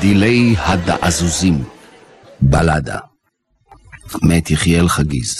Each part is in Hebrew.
דילי הדעזוזים. בלדה מאת יחיאל חגיז.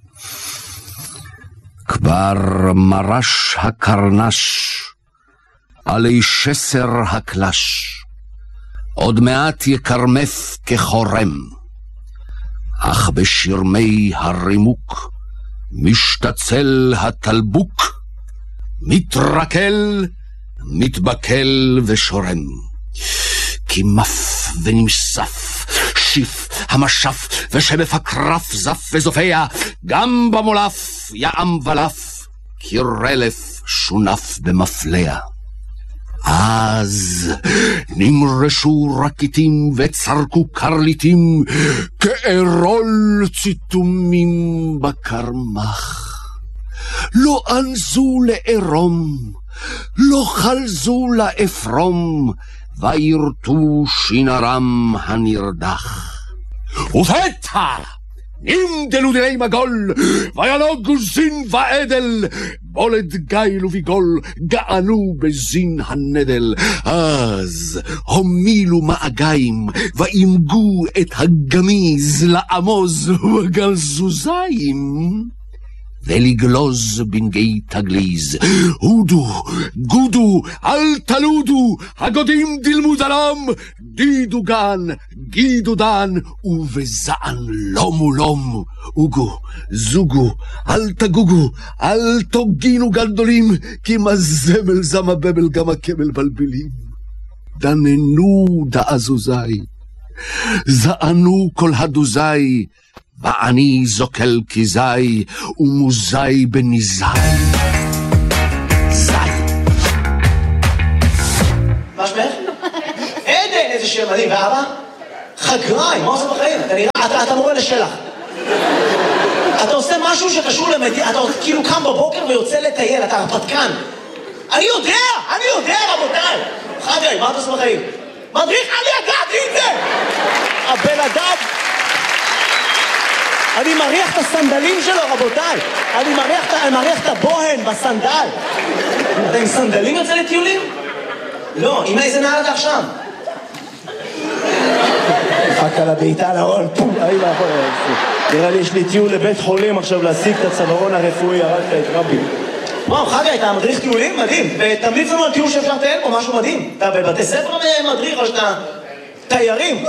כבר מרש הקרנש עלי שסר הקלש, עוד מעט יקרמף כחורם, אך בשרמי הרימוק משתצל התלבוק, מתרקל, מתבקל ושורם. כי מף ונמסף, שיף המשף ושבף הקרף זף וזופע, גם במולף יעם ולף, כרלף שונף במפלע. אז נמרשו רקיטים וצרקו קרליטים, כארול ציתומים בקרמח. לא אנזו לערום, לא חלזו לאפרום, וירטו שינרם הנרדח. ופתע נמדלו דילי מגול, וינוגו זין ועדל, בולד גיל וביגול גענו בזין הנדל. אז הומילו מאגיים, ואימגו את הגמיז לעמוז בגלזוזיים, ולגלוז בנגי תגליז. הודו, גודו, אל תלודו, הגודים דילמו דלם, דידו גן, גידו דן, ובזען לומו לום. אוגו, זוגו, אל תגוגו, אל תוגינו גדולים, כי מזמל זמה בבל גם הכמל בלבלים. דננו דעזוזי, זענו כל הדוזי, ואני זוקל כזי, ומוזי בניזי. זי. מה שמך? עדן, איזה שם מדהים. ואבא? חגריים, מה עושה בחיים? אתה מורה לשלח. אתה עושה משהו שקשור למדינה, אתה כאילו קם בבוקר ויוצא לטייל, אתה הרפתקן. אני יודע, רבותיי. חגריים, מה אתה עושה בחיים? מדריך, אני ידעתי את זה! הבן אדם... אני מריח את הסנדלים שלו, רבותיי. אני מריח את הבוהן בסנדל. אתה עם סנדלים יוצא לטיולים? לא, עם איזה נעל אתה עכשיו? דפק על הביתה להרון, פום, היי מאחור. נראה לי יש לי טיול לבית חולים עכשיו להשיג את הצווארון הרפואי, הרגת את רבי. וואו, חגי, אתה מדריך טיולים? מדהים. ותמליץ לנו על טיול שאפשר לטייל פה, משהו מדהים. אתה בבתי ספר מדריך או שאתה תיירים?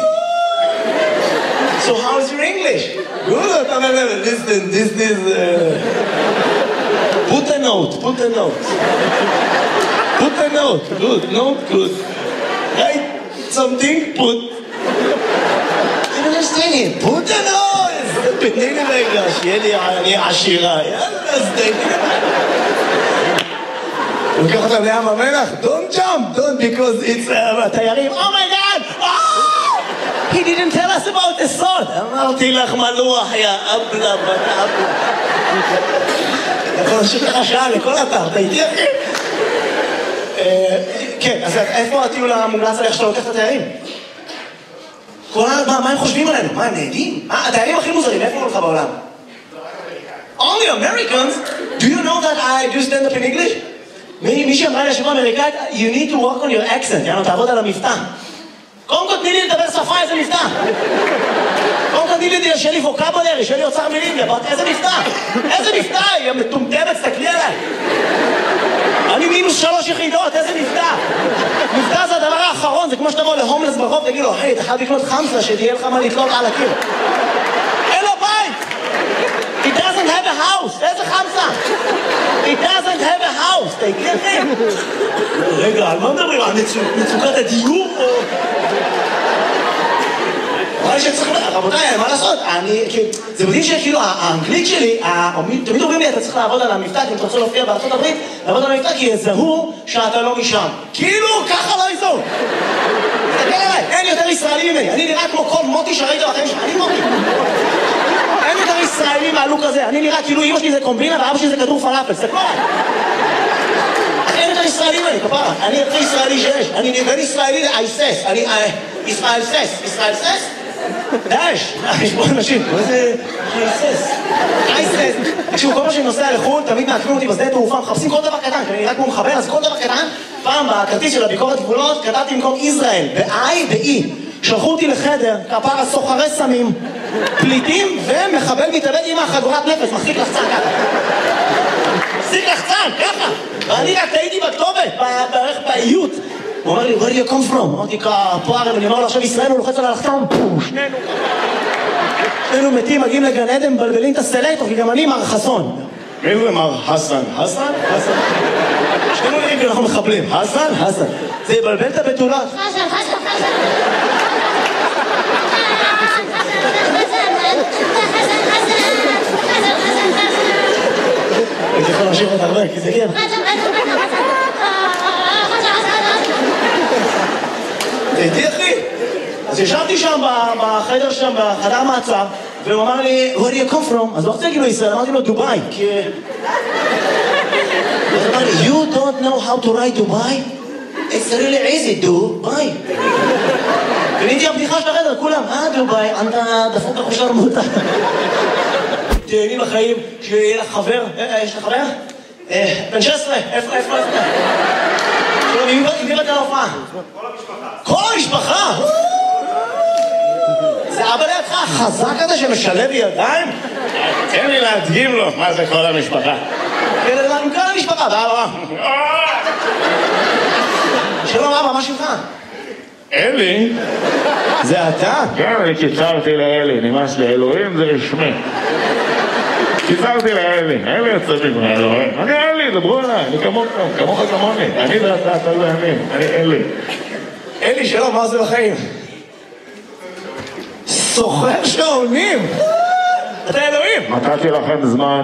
So how's your English? Good. Listen, this is... Put a note. Good, note, good. Write something, put... I don't understand it. Put a note. תני לי רגע, שיהיה לי אני עשירה. יאללה, אז תני לי. הוא לוקח אותם לים המלח. Don't jump, because it's... תיירים. Oh my God! He didn't tell us about the salt. אמרתי לך מלוח, יא אבלה, בת אבלה. יכול לשאול לך שעה לכל אתר, אתה איתי אחי? כן, אז איפה הטיול המומלץ עליך שאתה לוקח את התיירים? מה הם חושבים עלינו? מה, הם נהדים? התיירים הכי מוזרים, איפה הוא לך בעולם? Only Americans? Do you know that I do stand up in English? מי שאמרה לי לשבוע אמריקאית, you need to work on your accent, יאנו, תעבוד על המבטא. קודם כל תני לי לדבר שפה, איזה מבטא. קודם כל תני לי שיהיה לי ווקבולרי, שיהיה לי אוצר מילים, איזה מבטא. איזה מבטא, היא מטומטמת, תסתכלי עליי. אני -3 יחידות, איזה מבטא. מבטא זה הדבר האחרון, זה כמו שתבוא להומלס ברחוב, תגיד לו, היי, אתה חייב לקנות חמסה, שתהיה לך מה לתלות על הקיר. אין לו בית. He doesn't have a house. איזה חמסה? He doesn't have a house. תגיד לכם. רגע, על מה מדברים? על מצוקת הדיור או... רבותיי, מה לעשות? זה מדהים שכאילו האנגלית שלי, תמיד אומרים לי, אתה צריך לעבוד על המבטא, כי אם אתה רוצה להופיע בארצות הברית, לעבוד על המבטא, כי יזהו שאתה לא משם. כאילו, ככה לא יזהו. תסתכל עליי, אין יותר ישראלי ממני. אני נראה כמו כל מוטי שראית בחיים שלי. אני מוטי. אין יותר ישראלי מהלוק הזה. אני נראה כאילו אמא שלי זה קומבינה ואבא שלי זה כדור פלאפל. תסתכלו עליי. אין יותר ישראלי ממני, כפרה. אני יותר ישראלי שיש. אני בן ישראלי לאייסס. אני ישראל סס. ישראל סס? דאעש, בוא אנשים, איזה אייסס. תקשיבו, כל מה שאני נוסע לחו"ל, תמיד מעקבים אותי בשדה תעופה, מחפשים כל דבר קטן, כי אני רק כמו מחבר, אז כל דבר קטן, פעם בכרטיס של הביקורת גבולות, כתבתי במקום ישראל, ב-I ו-E. שלחו אותי לחדר, כפרה סוחרי סמים, פליטים ומחבל מתאבד עם החגורת נפש, מחזיק לחצן ככה. מחזיק לחצן, ככה. ואני רק טעיתי בכתובת, בערך באיות. הוא אומר לי, where do you come from? אמרתי, כפרה, ואני אומר לו, עכשיו ישראל הוא לוחץ על הלחצן, שנינו מתים, מגיעים לגן עדן, מבלבלים את הסלקטור, כי גם אני מר חסון. מי זה מר חסן? חסן? חסן? שנינו נראים כי אנחנו מחבלים. חסן? חסן. זה יבלבל את הבתולות. חסן, חסן, חסן. אני יכול להמשיך עוד הרבה, כי זה כן. תהייתי אחי. אז ישבתי שם בחדר שם, בחדר מעצר, והוא אמר לי, where do you come from? אז לא רוצה להגיד לו ישראל, אמרתי לו דובאי, כי... אז הוא אמר לי, you don't know how to write Dubai? It's really easy, Dubai. ונהייתי הבדיחה של החדר, כולם, דובאי, אתה דפוק לך שרמוטה. תהייני בחיים, שיהיה לך חבר, יש לך חבר? בן 16, איפה? עם מי באת להופעה? כל המשפחה. כל המשפחה? זה אבא לידך החזק הזה שמשלב ידיים? תן לי להדגים לו מה זה כל המשפחה. עם כל המשפחה, באבא. שלום אבא, מה שלך? אלי? זה אתה? כן, אני קיצרתי לאלי, נמאס לי, אלוהים זה רשמי. קיצרתי לאלי, אלי יצא מגמר, אלוהים. אני אלי, דברו עליי, אני כמוך כמוני. אני ואתה, אתה לא ימין, אני אלי. אלי, שלום, מה זה בחיים? סוחר שעונים! אתה אלוהים! נתתי לכם זמן.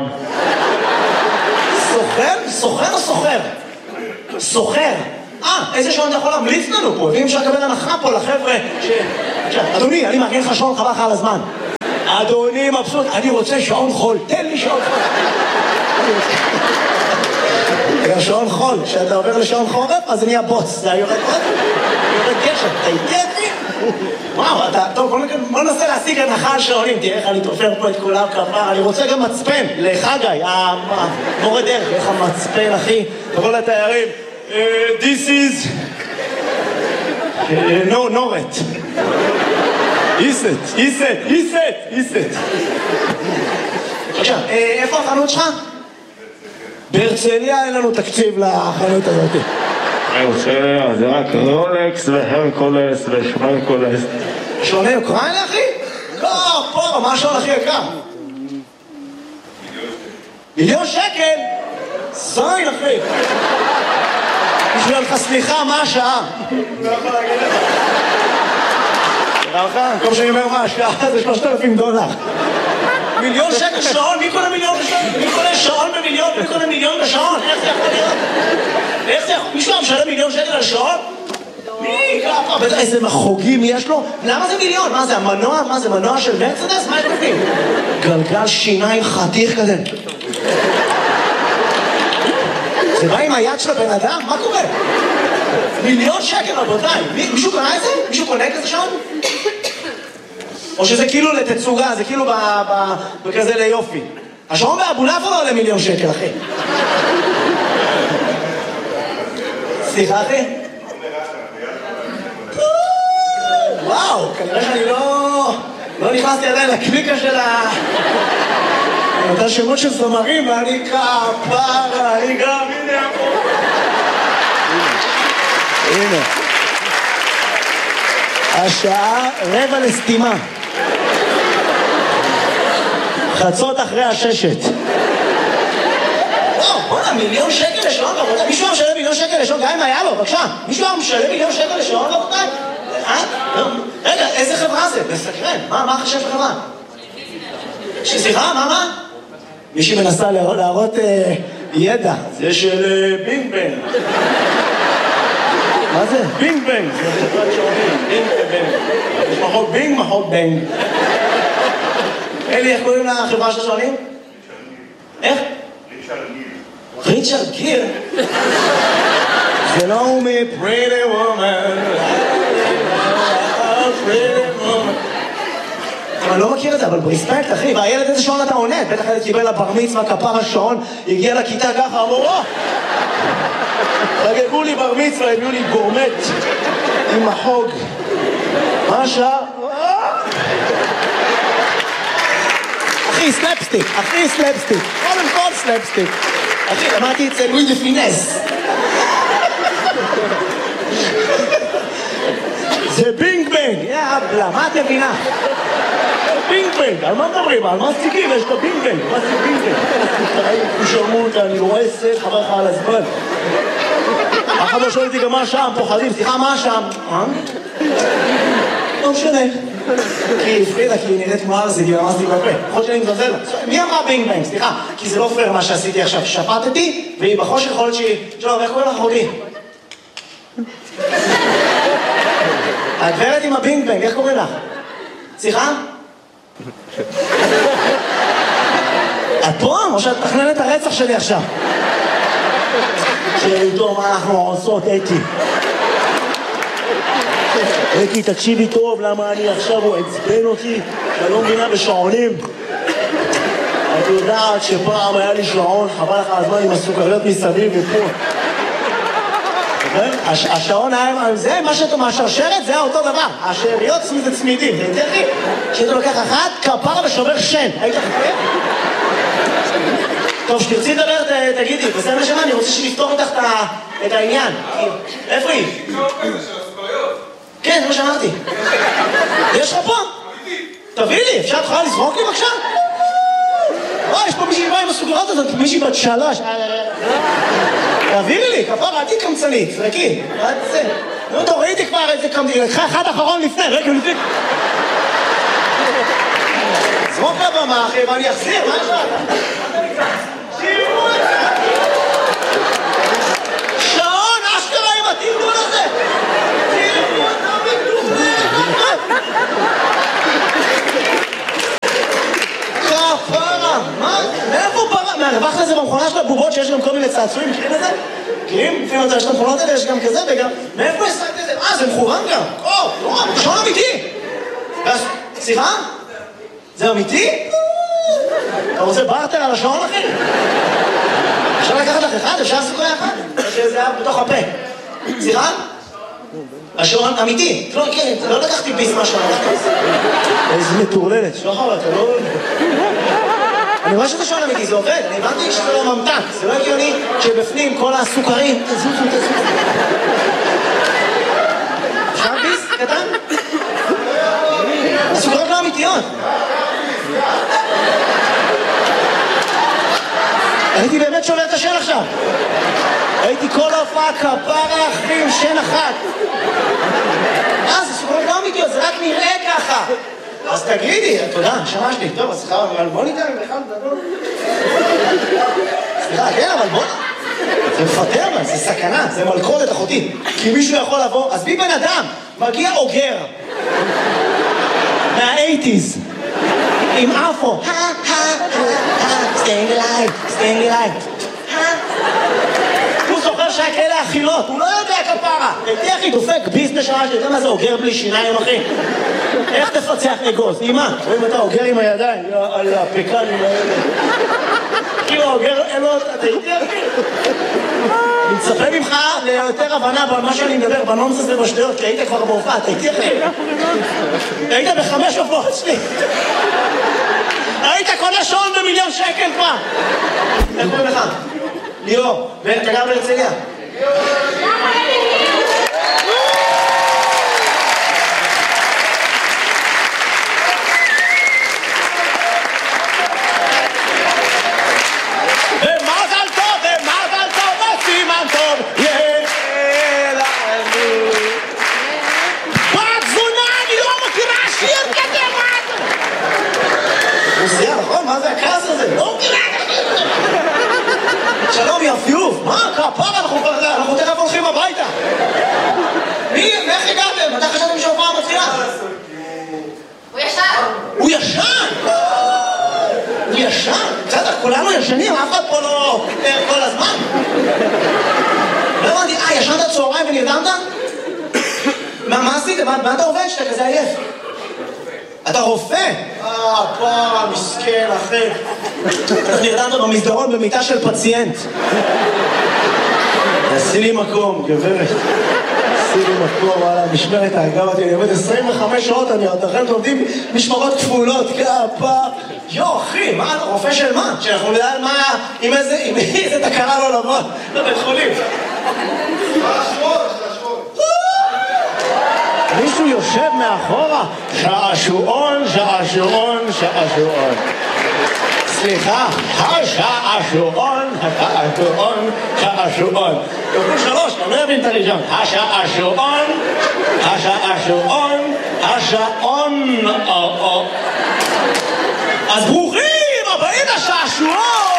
סוחר? סוחר או סוחר? סוחר. איזה שעון אתה יכול להמליץ לנו פה? ואם אפשר לקבל הנחה פה לחבר'ה אדוני, אני מארגן לך שעון חבל לך על הזמן. אדוני מבסוט, אני רוצה שעון חול, תן לי שעון חול. שעון חול, כשאתה עובר לשעון חורף, אז זה נהיה בוץ, זה יורד עוד, יורד גשם, אתה איתי אחי? וואו, טוב, בוא ננסה להשיג הנחה על שעונים, תראה איך אני תופר פה את כולם כפר, אני רוצה גם מצפן, לחגי, המורה דרך, איך המצפן אחי, תבוא לתיירים, this is נורת. איסט. עכשיו, איפה החנות שלך? בהרצליה אין לנו תקציב לחנות הזאת. בהרצליה זה רק רולקס והרקולס ושמרקולס. שעוני אוקראינה אחי? לא, פה, מה השעון הכי יקר? מיליון שקל? זין אחי. בשביל לך סליחה, מה השעה? לא יכול להגיד לך. נראה לך? כל שאני אומר מה השעה זה $3,000. מיליון שקל שעון? מי קונה מיליון בשעון? מי קונה שעון במיליון? מי קונה מיליון בשעון? איך זה יכול להיות? איך זה יכול? מישהו משלם מיליון שקל על שעון? מי? ככה, בטח איזה מחוגים יש לו? למה זה מיליון? מה זה המנוע? מה זה מנוע של מרצדס? מה יש בפנים? גלגל שיניים חתיך כזה. זה בא עם היד של הבן אדם? מה קורה? מיליון שקל רבותיי. מישהו קונה את זה? מישהו קונה כזה שעון? או שזה כאילו לתצוגה, זה כאילו בכזה ליופי. השעון באבולף לא עולה מיליון שקל, אחי. סליחה, אחי? וואו, כנראה שאני לא נכנסתי עדיין לקליקה של אתה שמות של זמרים, ואני כפרה, אני גם, הנה. השעה 5:45. חצות אחרי 6. וואו, בוא'נה, מיליון שקל לשעון, רבותיי. מישהו משלם מיליון שקל לשעון, גם אם היה לו, בבקשה. מישהו משלם מיליון שקל לשעון, רבותיי? רגע, איזה חברה זה? מסקרן. מה חשב חברה? סליחה, מה? מישהי מנסה להראות ידע. זה של בינג בנג. מה זה? בינג בנג. זה חברת שעונים. בינג בנג. יש מחוק בינג, מחוק בנג. אלי, איך קוראים לחברה של השעונים? איך? ריצ'רד גיר. זה לא הוא מפריטי וומן. פריטי וומן. מכיר את זה, אבל ברספקט, אחי, והילד איזה שעון אתה עונה? בטח קיבל לבר מצווה, כפר השעון, הגיע לכיתה ככה, אמרו, חגגו לי בר מצווה, הביאו לי גורמט עם החוג. מה השעה? אחי, סלפסטיק, קודם כל סלפסטיק. אחי, למדתי אצל לואי דה פינס. זה בינג בנג, יאבלה, מה את מבינה? בינג בנג, על מה מדברים? על מה סטיקים? יש את הבינג בנג, מה זה בינג בנג? הוא שרמות, אני רואה סט, חבר לך על הזמן. החבר שואל אותי גם מה שם, פוחדים, סליחה, מה שם? לא משנה. כי הפרידה, כי היא נראית כמו ארזי, היא רמזתי בפה. יכול שאני מזלזל לה. מי אמרה בינג בנג? סליחה, כי זה לא פייר מה שעשיתי עכשיו. שפטתי, והיא בחושך יכול להיות שהיא... שלום, איך קוראים לך אחותי? הגברת עם הבינג בנג, איך קוראים לך? סליחה? את פה? או שאת תכננת הרצח שלי עכשיו? שאיתו מה אנחנו עושות, אתי? אתי, תקשיבי טוב, למה אני עכשיו הוא עצבן אותי, שאני לא מבינה בשעונים. את יודעת שפעם היה לי שעון, חבל לך הזמן עם הסוכריות מסביב ופה. השעון היה, זה מה שאתה מהשרשרת, זה אותו דבר. השאריות זה צמידים, זה יותר לי, שאתה לוקח אחת, כפרה ושובר שן. היית חפר? טוב, שתרצי לדבר, תגידי, בסדר נשמה, אני רוצה שנפתור איתך את העניין. איפה היא? כן, זה מה שאמרתי. יש לך פה? תביא לי, אפשר תוכל לזרוק לי בבקשה? יש פה מישהי באה עם הסוגרות הזאת, מישהי בת 3. תעבירי לי, כפרה, אל תקמצנית, זרקי. נו, תורידי כבר איזה קמצנית, לקחה אחד אחרון לפני, רגע לפני. זרוק לבמה, אחי, ואני אחזיר, מה יש לך? שירו את זה! שעון, אשכרה עם התרגול הזה! שירו את המדובר! כפרה, מה? מאיפה פרה? מהרווח לזה במכונה של הבובות שיש גם כל מיני צעצועים, מכירים את זה? מכירים? לפעמים יש את המכונות האלה, יש גם כזה וגם... מאיפה השגת את זה? זה מכוון גם! שעון אמיתי! סליחה? זה אמיתי? אתה רוצה בארטר על השעון, אחי? אפשר לקחת לך אחד? אפשר סוכריה אחת? או שזה היה בתוך הפה? סליחה? השעון אמיתי. לא לקחתי ביס מהשעון. איזה מטורללת. שלא חבל, אתה לא... אני רואה שזה שעון אמיתי, זה עובד. אני הבנתי שזה לא ממתק. זה לא הגיוני שבפנים כל הסוכרים... תזוזו. אפשר ביס? קטן? הסוכרות לא אמיתיות. הייתי באמת שובר את השן עכשיו. הייתי כל ההופעה כפרה אחרי עם שן אחת. זה סוכרות לא אמיתיות, זה רק נראה ככה. אז תגידי, תודה, שמשתי. טוב, אז סליחה, אבל בוא ניתן בכלל גדול. סליחה, כן, אבל בוא... זה מפטר, זה סכנה, זה מלכודת אחותי. כי מישהו יכול לבוא, אז בי בן אדם, מגיע אוגר. מה-80s. עם אפו. staying alive. הוא זוכר שהיה כאלה אכילות, הוא לא יודע כפרה. הייתי אחי דופק ביזנס שעה שאתה יודע מה זה אוגר בלי שיניים אחי? איך תפצח אגוז? אמא, רואים אתה אוגר עם הידיים, על הפקנים האלה. כאילו אוגר אלות, אתה איתי אחי? אני מצפה ממך ליותר הבנה במה שאני מדבר, בנונסס ובשדיות, כי היית כבר בהופעה, אתה איתי אחי? היית ב5 הופעות שלי. היית קונה שעון ב1,000,000 שקל כבר. איך קוראים לך? ליאור, אתה גר בהרצליה? ומזל טוב, וסימן טוב, לנו. בת זונה, אני לא מכירה שיר כזה, מה? רוסיה, נכון? מה זה הכעס הזה? לא מכירה כזה. שלום יפיוף, מה? כפרה, אנחנו תכף הולכים הביתה. איך הגעתם? מתי חשבתם שההופעה מתחילה? הוא ישן! הוא ישן? בסדר, כולנו ישנים, אף אחד פה לא פיטר כל הזמן. לא הבנתי, ישנת צהריים ונרדמת? מה עשית? מה אתה עובד שאתה כזה עייף? אתה רופא? פעם, מסכן, אחי. איך נרדמת במסדרון במיטה של פציינט. עשי לי מקום, גברת. עשי לי מקום, וואלה, משמרת האגב, אני עובד 25 שעות, אני עדיין עובדים משמרות כפולות, כפה. יו, אחי, מה, רופא של מה? שאנחנו נדע על מה, עם איזה תקרה לא לבוא, לבית חולים. מישהו יושב מאחורה? שעשועון, שעשועון, שעשועון. סליחה, השעשועון, השעשועון, שעשועון. תקראו 3, אתה לא יבין את הראשון. השעשועון, השעשועון, השעון. אז ברוכים הבאים לשעשועון!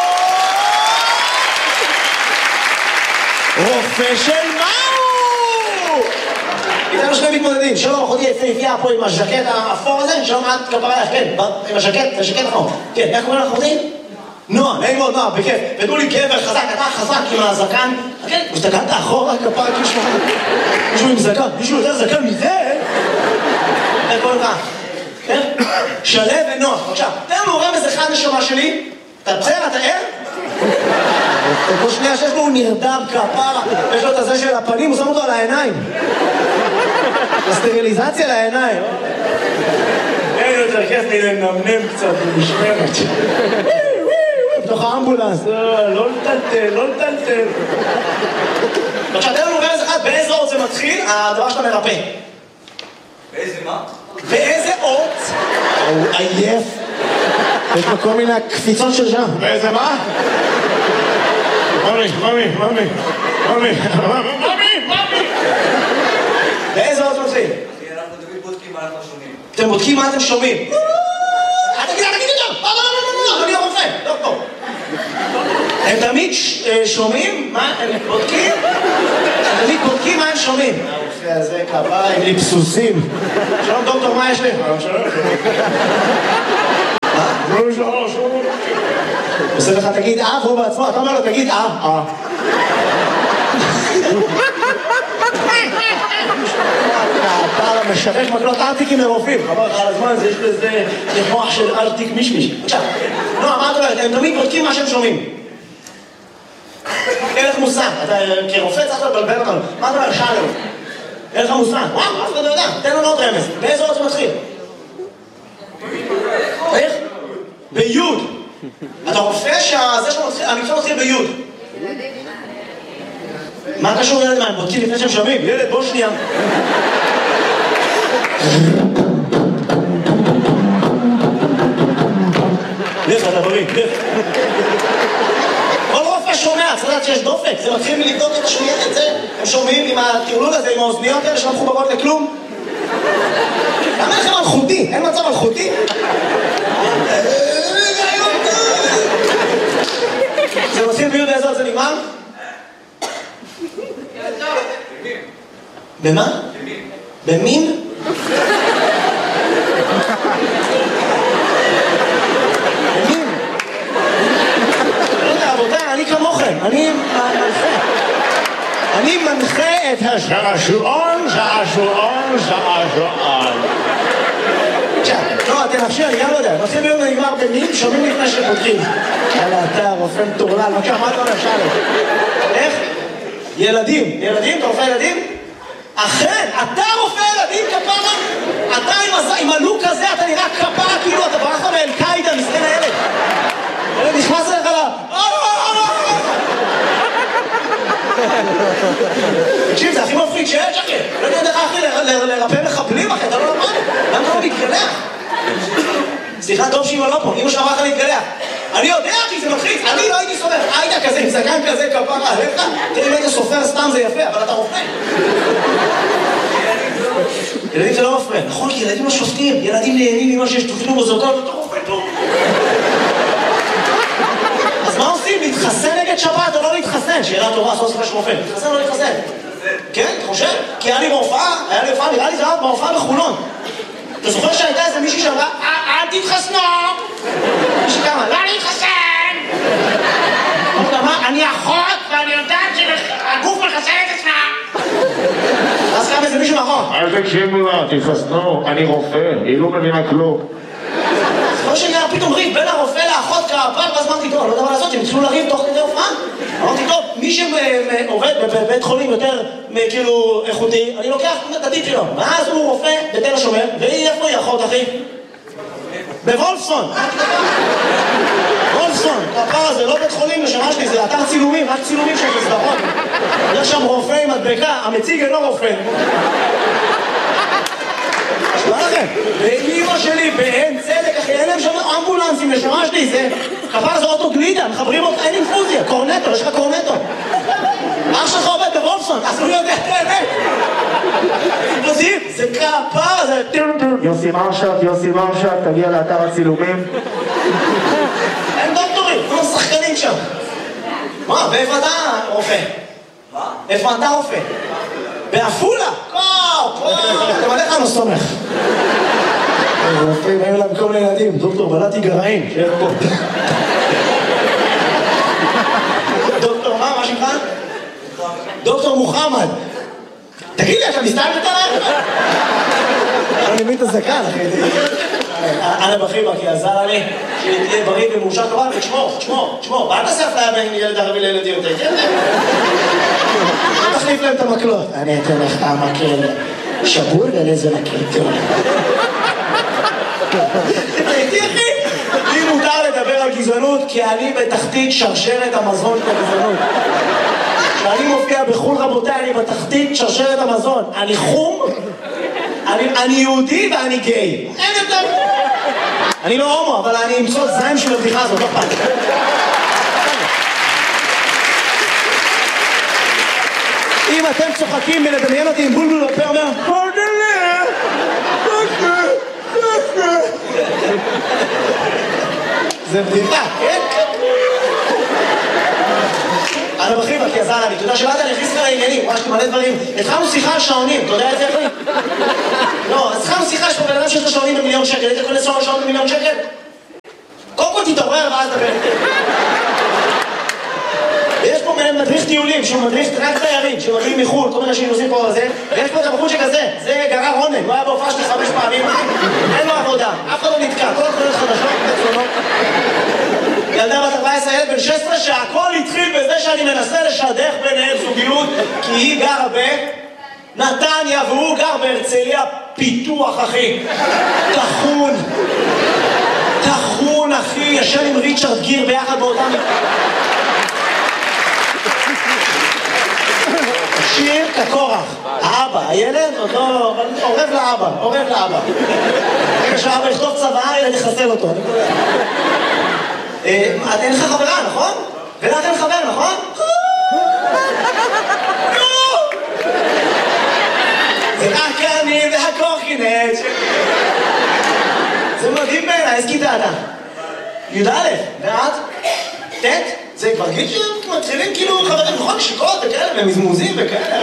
רופא של מהו? איתנו שני מתמודדים, שלום, אחותי יפהפייה פה עם הז'קט האפור הזה, שלום, את כפרה לך, כן, עם הז'קט האפור. כן, איך קוראים לך אחותי? נועה, נעים מאוד, נועה, בכיף. ודעו לי גבר חזק, אתה חזק עם הזקן. כן, הסתכלת אחורה, כפרה, מישהו עם זקן, מישהו יותר זקן מזה? איך קוראים לך? כן? שלב ונוח, בבקשה. תן לנו רמז אחד נשמה שלי. אתה בסדר, אתה ער? פה שנייה שיש לו, הוא נרדם כפרה, יש לו את הזה של הפנים, הוא שם אותו על העיניים. הסטריליזציה לעיניים. אין יותר כיף מלנמנם קצת במשמרת. בתוך האמבולנס, לא לטלטל, לא לטלטל. בבקשה, תן לנו רמז אחד, באיזה אות זה מתחיל, הדבר שאתה מרפא. באיזה מה? באיזה אות? הוא עייף. יש לו כל מיני קפיצות של שם. באיזה מה? ממי. באיזה אות מתחיל? אנחנו תמיד בודקים מה אנחנו שומעים. אתם בודקים מה אתם שומעים? אל תגיד יותר! לא, אני הרופא, דוקטור. הם תמיד שומעים? מה הם בודקים? הם תמיד בודקים מה הם שומעים. הרופא הזה קבע עם ליפסוסים. שלום דוקטור, מה יש לי? עושה לך תגיד והוא בעצמו, אתה אומר לו תגיד אתה משרש מקלות ארטיקים מרופאים, חבר לך על הזמן, יש לזה מוח של ארטיק מישמיש. עכשיו, נועה, מה את אומרת? הם תמיד בודקים מה שהם שומעים. אין לך מושג, אתה כרופא צריך לבלבל אותנו. מה אתה אומר? שאלו. אין לך מושג. וואו, אף אחד לא יודע. תן לנו עוד רמז. באיזה אות זה מתחיל? איך? ביוד. אתה רופא שהמקצוע מתחיל ביוד. מה קשור ילד מה? הם בודקים לפני שהם שומעים? ילד, בוא שנייה. לך, אתה בריא, לך. כל רופא שומע, צריך לדעת שיש דופק. זה מתחיל מלבדוק את השמיעה את זה. הם שומעים עם הטירלול הזה, עם האוזניות האלה שלא מחוברות לכלום. למה לכם אלחוטי? אין מצב אלחוטי? זה מתחיל ביוד באיזה עוד זה נגמר? במה? במין? במין? לא יודע, רבותיי, אני כמוכם, אני מנחה את שעשועון. לא, תנחשי, אני גם לא יודע. נושאים ביום נגמר במין, שומעים לפני שפותחים. יאללה, אתה רופא מטורלל. בבקשה, מה אתה אומר? שאלה. איך? ילדים. ילדים? אתה רופא ילדים? אכן, אתה רופא ילדים כפרה? אתה עם הלוק הזה, אתה נראה כפרה כאילו אתה ברחת מאל-קאידה, מסכן הילד. ילד נכנס אליך לה... תקשיב, זה הכי מפחיד שיש, אחי. לא יודע לך, אחי, לרפא מחבלים, אחי, אתה לא למד. למה לא להתגלח? סליחה, טוב שאמא לא פה, אמא שאמרה לך להתגלח. אני יודע, אחי, זה מלחיץ. אני לא הייתי סופר. היית כזה, עם זקן כזה, כפרה עליך. תראי, אם היית סופר סתם זה יפה, אבל אתה רופא. ילדים זה לא מפריע. נכון, כי ילדים לא שופטים. ילדים נהנים ממה שיש תוכנו בזוגות, אתה רופא טוב. אז מה עושים? להתחסן נגד שבת או לא להתחסן? שאלה טובה, עשו ספר של רופא. להתחסן או לא להתחסן? כן, אתה חושב? כי היה לי בהופעה, נראה לי זה היה בהופעה בחולון. אתה זוכר שהייתה איזה מישהי שאמרה, אל תתחסנו! מישהי כמה, לא להתחסן! אני אחות ואני יודעת שהגוף מחסן את עצמה! אז סתם איזה מישהו נכון. אל תקשיבו לה, תתחסנו, אני רופא, היא לא מבינה כלום. לא שנהיה פתאום ריב בין הרופא לאחות כפר, ואז אמרתי, טוב, אני לא יודע מה לעשות, שהם התחילו לריב תוך כדי הופעה. אמרתי, טוב, מי שעובד בבית חולים יותר כאילו איכותי, אני לוקח את הטיפ שלו. ואז הוא רופא בתל השומר, והיא איפה היא אחות, אחי? בוולפסון. וולפסון, הפר הזה, לא בית חולים לשמה שלי, זה אתר צילומים, רק צילומים של סדרות. יש שם רופא עם מדבקה, המציג אינו רופא. מה לכם? ואימא שלי בעין צדק, אחי, אין להם שם אמבולנסים לשמה שלי, זה כפר זה אוטו גלידה, מחברים אותך, אין אינפוזיה, קורנטו, יש לך קורנטו. אח שלך עובד בוולפסון, אז הוא יודע את האמת. אינפוזיב, זה כפר, זה... יוסי מרשת, תגיע לאתר הצילומים. אין דוקטורים, לא שחקנים שם. מה, ואיפה אתה רופא? מה? איפה אתה רופא? בעפולה? אתה מלא לך לא סומך. רופאים היו להם כל מיני ילדים, דוקטור בלעתי גרעין, שיהיה פה. דוקטור מה שמך? דוקטור מוחמד. תגיד לי, אתה מסתלבט עליי? אני מבין את הזקן, אחי. אנה בחיבה, כי עזר לי שתהיה בריא ומאושר טובה, ותשמור, ואל תעשה אפליה בין ילד ערבי לילד יהודי, כן? תחליף להם את המקלות. אני אתן לך המקל שבור ולאיזה מקל טוב. תראיתי, אחי? לי מותר לדבר על גזענות, כי אני בתחתית שרשרת המזון של הגזענות. כשאני מופיע בחול רבותיי, אני בתחתית שרשרת המזון. אני חום, אני יהודי ואני גיי. אין יותר. אני לא הומו, אבל אני אמצוא זין של הבדיחה הזאת, לא פעם. אם אתם צוחקים מלדמיין אותי עם בולבול בפה אומר זה בדיחה, כן? אני בחיבה, כי עזר לי, אתה יודע שבאת להכניס לך לעניינים, ממש מלא דברים. התחלנו שיחה על שעונים, אתה יודע את זה אחי? לא, אז התחלנו שיחה, יש פה בן אדם שיש לו שעונים ב1,000,000 שקל, היית קונה שעון ב1,000,000 שקל? קודם כל תתעורר ואז דבר. יש פה מדריך טיולים, שהוא מדריך רק תיירים, שמגיעים מחו"ל, כל מיני אנשים נוסעים פה על זה, ויש פה את הבחור שכזה, זה גרר רונן, הוא היה בהופעה שלי 5 פעמים, אין לו עבודה, אף אחד לא נתקע, כל התחולות חדשות, תצלונות. ילדה בת 14, ילד בן 16, שהכל התחיל בזה שאני מנסה לשדך ביניהם זוגיות, כי היא גרה בנתניה והוא גר בהרצליה פיתוח, אחי. תחון, אחי, ישן עם ריצ'רד גיר ביחד באותם... שיר כקורח, האבא, הילד עוד לא... עורב לאבא. רגע שהאבא יכתוב צבא, הילד יחסל אותו. אין לך חברה, נכון? ולך אין חבר, נכון? זה רק אני והקורקינט. זה מדהים בעיניי, איזה כיתה אתה? י"א, ואת? ט'? זה כבר גיל שמתחילים כאילו חברים, נכון? שיקות וכאלה, ומזמוזים וכאלה.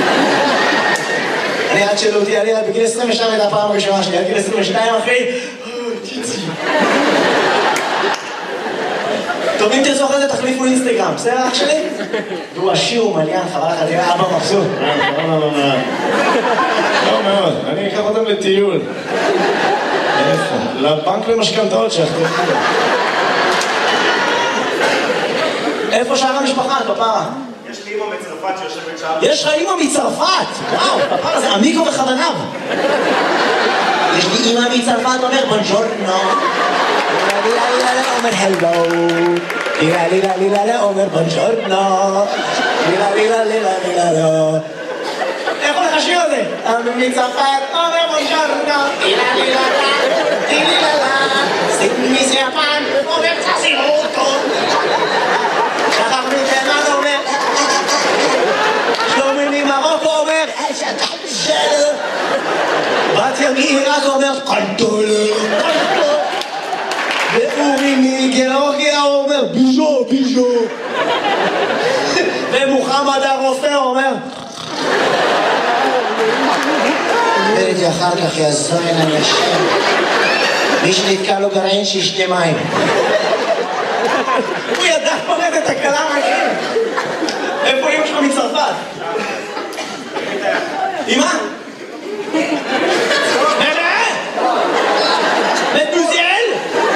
אני עד שלא אותי, אני בגיל 22 הייתה הפעם הראשונה שלי, עד גיל 22 אחי, ציצי. טוב, אם תרצו אחרי זה תחליפו אינסטגרם, בסדר אח שלי? והוא עשיר, הוא מליין, חבל לך, תראה אבא מבסוט. לא מאוד, אני אקח אותם לטיול. איפה? לבנק למשכנתאות שלך. איפה שאר המשפחה, פפרה? יש לי אמא מצרפת שיושבת שם. יש לך אמא מצרפת? וואו, פפרה זה אמיגו וחבריו. יש לי אמא מצרפת, אומר בונג'ורנו. אומר הלו. לילה אומר בונג'ורנו. לילה. איך הולך השיר הזה? מצרפת, אומר בונג'ורנו. לילה. סימיס יפן, אומר צסימוטו. שחר מתימן אומר שלומי ממרוקו אומר בתיה מעיראק אומר קנטולה ואורי מגיאורגיה אומר ביז'ו ומוחמד הרופא אומר וראיתי אחר כך יזוין אני אשם מי שנתקע לו גרעין שישתה מים הוא ידע פרד את הכלה מהכם. איפה אמא שלך מצרפת? אמא? מדמוזל?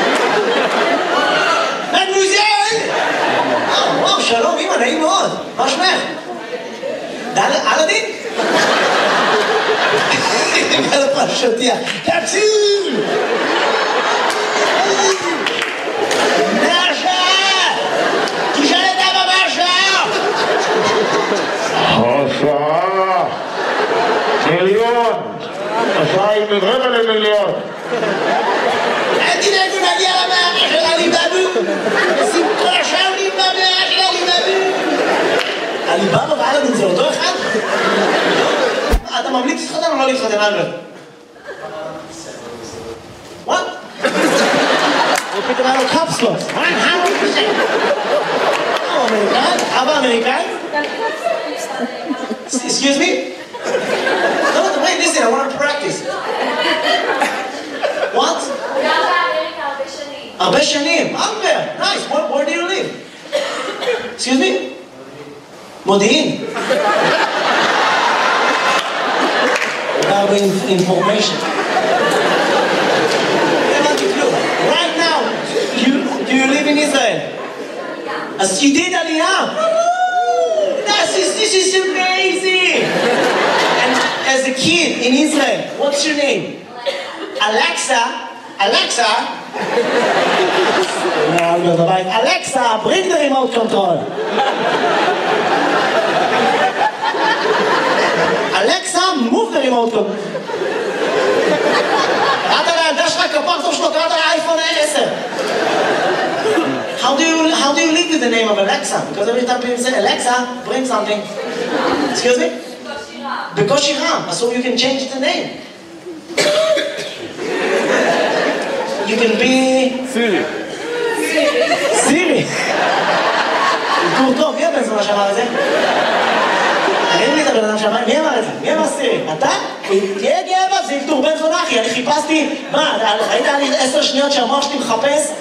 מדמוזל? וואו, שלום אמא, נעים מאוד. מה שמך? אלאדין? על הפרשתיה. תקשיב! מרשה! תשאל את אבא מרשה! השעה 1,000,000. השעה היא מרבע ל1,000,000. אל תדאגו, נגיע למערה של עליבאבו. שמחה שונים במערה של עליבאבו. עליבאבו ואלאדין זה אותו אחד? אתה ממליץ להתחתן או לא להתחתן, אלברט? What? הוא פתאום היה לו קפסלוס. 100%. אמריקאי? אבא אמריקאי? Excuse me? No, wait, listen, I want to practice. What? הרבה שנים. Albert, nice. Where do you live? Excuse me? מודיעין. הרבה information. Right now, do you live in Israel? אז ידיד עלייה. This is amazing. And as a kid in Israel, what's your name? Alexa. Alexa. Alexa, bring the remote control. Alexa, move the remote control. קראת לילדה שלך כפרצוף שלו, קראת לאייפון 10. How do you live with the name of Alexa? Because every time people say, Alexa, bring something. Excuse me? בקושי רם. So you can change the name. You can be... Siri. Siri. הוא טוב, מי הבן זונה שאמר את זה? תגיד לי את הבן אדם שאמר, מי אמר את זה? מי אמר סירי? אתה? תהיה גאה בה, זה ילתור בן זונה אחי, אני חיפשתי, מה, ראית לי 10 שניות שהמוח שלי מחפש?